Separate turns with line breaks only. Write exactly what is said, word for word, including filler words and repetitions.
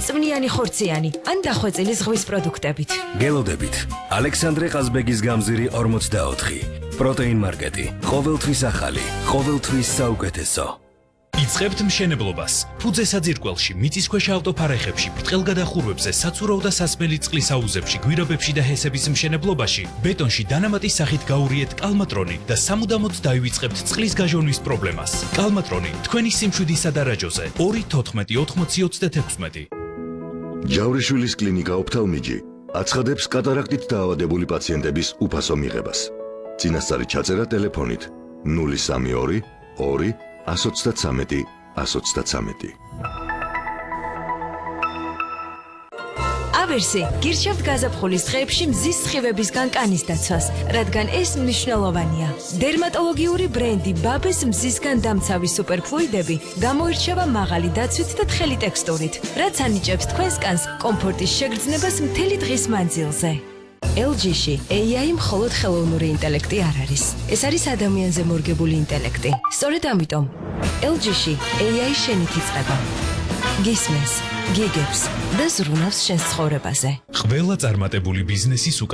წვნიანი ხორციანი ან დახვეწილი ზღვის პროდუქტებით.
გელოდებით. ალექსანდრე ყაზბეგის გამზირი ორმოცდაოთხი. პროტეინ მარკეტი. ყოველთვის ახალი, ყოველთვის საუკეთესო.
იწყებთ მშენებლობას. ფუძე საძირკველში, მიწისქვეშა ავტოფარეხებში, ბრტყელგადახურვებზე, საცურაო და სასმელი წყლის აუზებში, გვირაბებში და ჰესების მშენებლობაში, ბეტონში დანამატის სახით გაურიეთ კალმატრონი და სამუდამოდ დაივიწყებთ წყლის გაჟონვის პრობლემას. კალმატრონი თქვენი სიმშვიდის სადარაჯოზე ორი თოთხმეტი ოთხმოცი ოცდათექვსმეტი.
ჯავრიშვილის კლინიკა ოფთალმიჯი აცხადებს კატარაქტით დაავადებული პაციენტების უფასო მიღებას. წინასწარი ჩაწერა ტელეფონით ნული სამი ორი ორი ას ოცდათსამეტი ას ოცდათსამეტი.
ავერსი გირჩევთ გაზაფხულის დღეებში მზის სხივებისგან კანის დაცვას, რადგან ეს მნიშვნელოვანია. დერმატოლოგიური ბრენდი ბაბეს მზისგან დამცავი სუპერფლუიდები გამოირჩევა მაღალი დაცვით და თხელი ტექსტურით, რაც ანიჭებს თქვენს კანს კომფორტის შეგრძნებას მთელი დღის მანძილზე. ელ ჯი-ში ეი აი მხოლოდ ხელოვნური ინტელექტი არ არის. ეს არის ადამიანზე მორგებული ინტელექტი. სწორედ ამიტომ ელ ჯი-ში ეი აი შენით იწყება. გისმენს, გიგებს და ზრუნავს შენს ცხოვრებაზე.
ყველა წარმატებული ბიზნესის